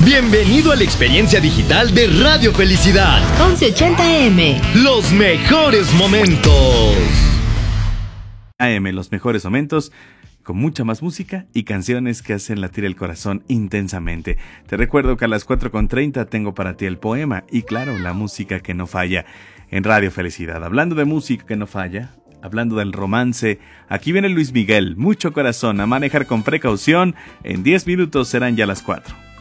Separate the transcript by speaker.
Speaker 1: Bienvenido a la experiencia digital de Radio Felicidad.
Speaker 2: 1180 AM.
Speaker 1: Los mejores momentos.
Speaker 3: AM, los mejores momentos, con mucha más música y canciones que hacen latir el corazón intensamente. Te recuerdo que a las 4:30 tengo para ti el poema y claro, la música que no falla en Radio Felicidad. Hablando de música que no falla, hablando del romance, aquí viene Luis Miguel, Mucho Corazón, a manejar con precaución. En 10 minutos serán ya las 4.